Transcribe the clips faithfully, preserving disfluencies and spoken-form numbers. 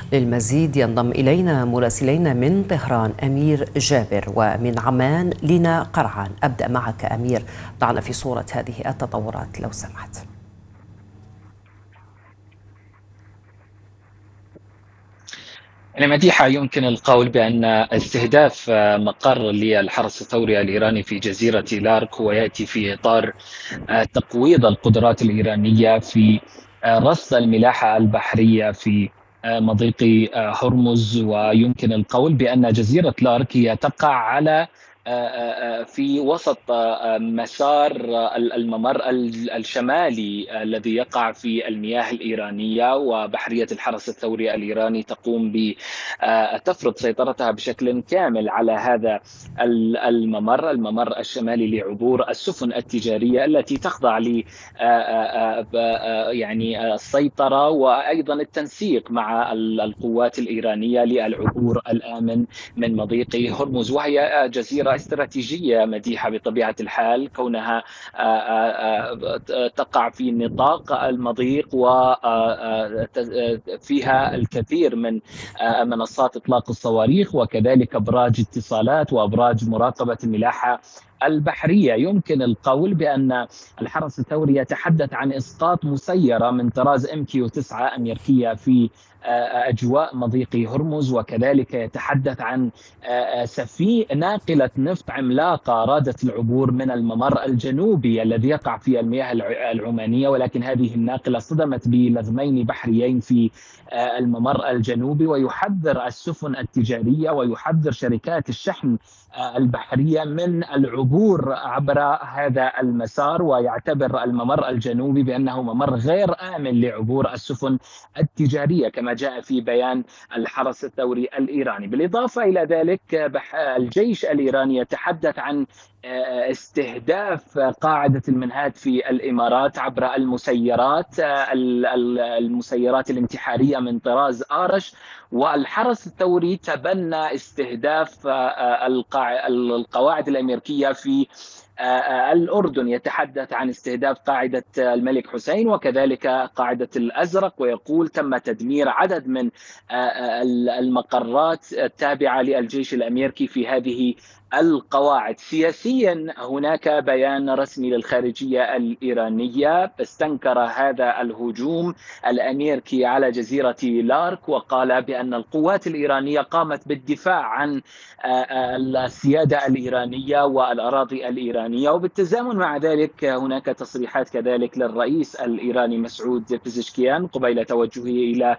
للمزيد ينضم إلينا مراسلين من طهران أمير جابر، ومن عمان لينا قرعان. أبدأ معك أمير، ضعنا في صورة هذه التطورات لو سمحت. مديحة، يمكن القول بأن استهداف مقر للحرس الثوري الإيراني في جزيرة لارك هو يأتي في إطار تقويض القدرات الإيرانية في رصد الملاحة البحرية في مضيق هرمز. ويمكن القول بأن جزيرة لارك هي تقع على في وسط مسار الممر الشمالي الذي يقع في المياه الإيرانية، وبحرية الحرس الثوري الإيراني تقوم بتفرض سيطرتها بشكل كامل على هذا الممر الممر الشمالي لعبور السفن التجارية التي تخضع ل يعني السيطرة وأيضا التنسيق مع القوات الإيرانية للعبور الآمن من مضيق هرمز. وهي جزيرة استراتيجية مديحة بطبيعة الحال، كونها تقع في نطاق المضيق وفيها الكثير من منصات إطلاق الصواريخ، وكذلك أبراج اتصالات وأبراج مراقبة الملاحة البحرية. يمكن القول بأن الحرس الثوري يتحدث عن إسقاط مسيرة من طراز إم كيو تسعة أمريكية في أجواء مضيق هرمز، وكذلك يتحدث عن سفينة ناقلة نفط عملاقة أرادت العبور من الممر الجنوبي الذي يقع في المياه العمانية، ولكن هذه الناقلة صدمت بلغمين بحريين في الممر الجنوبي. ويحذر السفن التجارية ويحذر شركات الشحن البحرية من العبور عبر هذا المسار، ويعتبر الممر الجنوبي بأنه ممر غير آمن لعبور السفن التجارية كما جاء في بيان الحرس الثوري الإيراني. بالإضافة إلى ذلك الجيش الإيراني يتحدث عن استهداف قاعدة المنهاد في الإمارات عبر المسيرات المسيرات الانتحارية من طراز آرش، والحرس الثوري تبنى استهداف القواعد الأمريكية في الأردن. يتحدث عن استهداف قاعدة الملك حسين وكذلك قاعدة الأزرق، ويقول تم تدمير عدد من المقرات التابعة للجيش الأمريكي في هذه القواعد. سياسيا هناك بيان رسمي للخارجية الإيرانية استنكر هذا الهجوم الأمريكي على جزيرة لارك، وقال بأن القوات الإيرانية قامت بالدفاع عن السيادة الإيرانية والأراضي الإيرانية. وبالتزامن مع ذلك هناك تصريحات كذلك للرئيس الإيراني مسعود بزشكيان قبيل توجهه إلى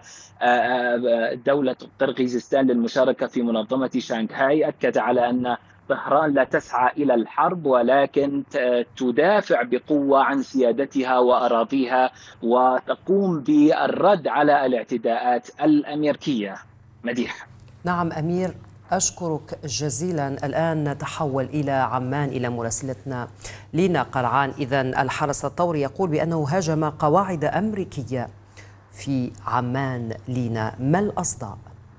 دولة قرغيزستان للمشاركة في منظمة شانغهاي. أكد على أن طهران لا تسعى إلى الحرب ولكن تدافع بقوة عن سيادتها وأراضيها وتقوم بالرد على الاعتداءات الأمريكية. مديح. نعم أمير، أشكرك جزيلا. الآن نتحول إلى عمان إلى مراسلتنا لينا قرعان. إذن الحرس الثوري يقول بأنه هاجم قواعد أمريكية في عمان. لينا، ما الأصداء؟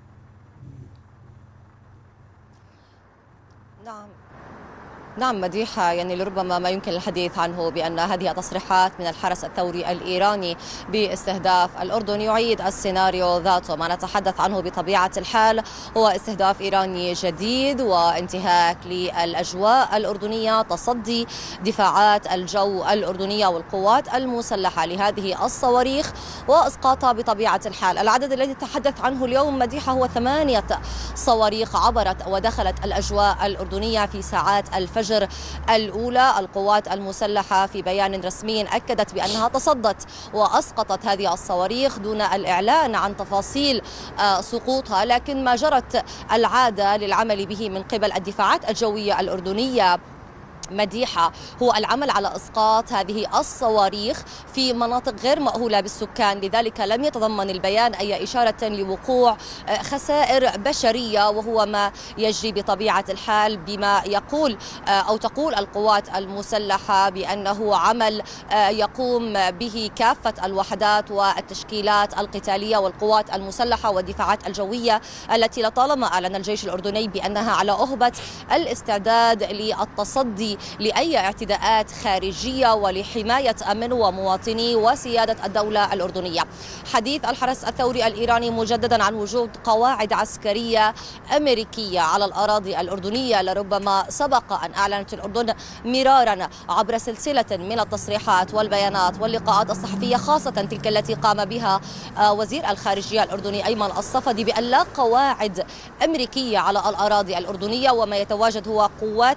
نعم نعم مديحة، يعني لربما ما يمكن الحديث عنه بأن هذه تصريحات من الحرس الثوري الإيراني باستهداف الأردن يعيد السيناريو ذاته. ما نتحدث عنه بطبيعة الحال هو استهداف إيراني جديد وانتهاك للأجواء الأردنية، تصدي دفاعات الجو الأردنية والقوات المسلحة لهذه الصواريخ وإسقاطها بطبيعة الحال. العدد الذي تحدث عنه اليوم مديحة هو ثمانية صواريخ عبرت ودخلت الأجواء الأردنية في ساعات الفجر الأولى. القوات المسلحة في بيان رسمي أكدت بأنها تصدت وأسقطت هذه الصواريخ دون الإعلان عن تفاصيل سقوطها، لكن ما جرت العادة للعمل به من قبل الدفاعات الجوية الأردنية مديحة هو العمل على إسقاط هذه الصواريخ في مناطق غير مأهولة بالسكان. لذلك لم يتضمن البيان أي إشارة لوقوع خسائر بشرية، وهو ما يجري بطبيعة الحال بما يقول أو تقول القوات المسلحة بأنه عمل يقوم به كافة الوحدات والتشكيلات القتالية والقوات المسلحة والدفاعات الجوية التي لطالما أعلن الجيش الأردني بأنها على أهبة الاستعداد للتصدي لأي اعتداءات خارجية ولحماية أمن ومواطني وسيادة الدولة الأردنية. حديث الحرس الثوري الإيراني مجددا عن وجود قواعد عسكرية أمريكية على الأراضي الأردنية لربما سبق أن أعلنت الأردن مرارا عبر سلسلة من التصريحات والبيانات واللقاءات الصحفية، خاصة تلك التي قام بها وزير الخارجية الأردني أيمن الصفدي، بأن لا قواعد أمريكية على الأراضي الأردنية، وما يتواجد هو قوات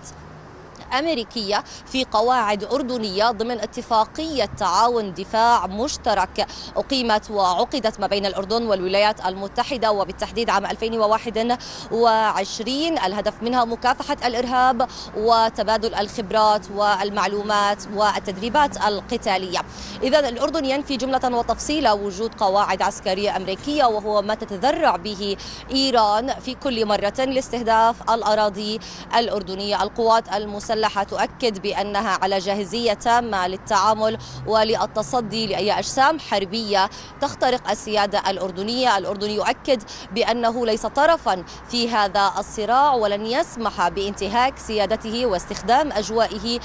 أمريكية في قواعد أردنية ضمن اتفاقية تعاون دفاع مشترك أقيمت وعقدت ما بين الأردن والولايات المتحدة، وبالتحديد عام ألفين وواحد وعشرين. الهدف منها مكافحة الإرهاب وتبادل الخبرات والمعلومات والتدريبات القتالية. إذا الأردن ينفي جملة وتفصيلا وجود قواعد عسكرية أمريكية، وهو ما تتذرع به إيران في كل مرة لاستهداف الأراضي الأردنية. القوات المسلحة تؤكد بأنها على جاهزية تامة للتعامل وللتصدي لأي أجسام حربية تخترق السيادة الأردنية. الأردن يؤكد بأنه ليس طرفا في هذا الصراع ولن يسمح بانتهاك سيادته واستخدام أجوائه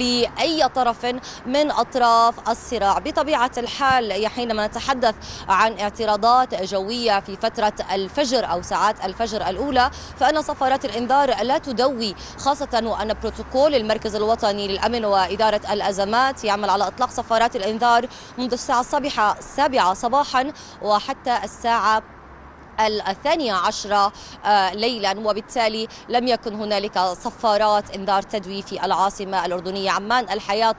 لأي طرف من أطراف الصراع. بطبيعة الحال حينما نتحدث عن اعتراضات جوية في فترة الفجر أو ساعات الفجر الأولى، فإن صفارات الإنذار لا تدوي، خاصة وأن بروتوكول المركز الوطني للأمن وإدارة الأزمات يعمل على إطلاق صفارات الإنذار منذ الساعة السابعة السابعة صباحا وحتى الساعة الثانية عشرة ليلا، وبالتالي لم يكن هنالك صفارات انذار تدوي في العاصمة الأردنية عمان. الحياة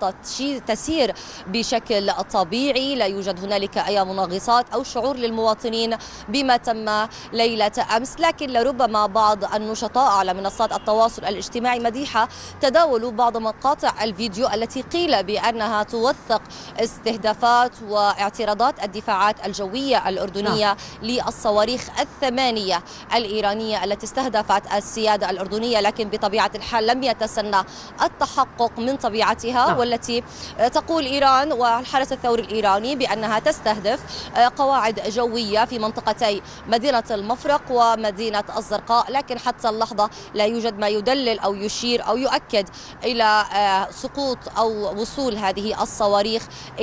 تسير بشكل طبيعي، لا يوجد هنالك أي منغصات أو شعور للمواطنين بما تم ليلة أمس، لكن لربما بعض النشطاء على منصات التواصل الاجتماعي مديحة تداولوا بعض مقاطع الفيديو التي قيل بأنها توثق استهدافات واعتراضات الدفاعات الجوية الأردنية نعم. للصواريخ الثمانية الإيرانية التي استهدفت السيادة الأردنية، لكن بطبيعة الحال لم يتسنى التحقق من طبيعتها نعم. والتي تقول إيران والحرس الثوري الإيراني بأنها تستهدف قواعد جوية في منطقتي مدينة المفرق ومدينة الزرقاء، لكن حتى اللحظة لا يوجد ما يدلل أو يشير أو يؤكد إلى سقوط أو وصول هذه الصواريخ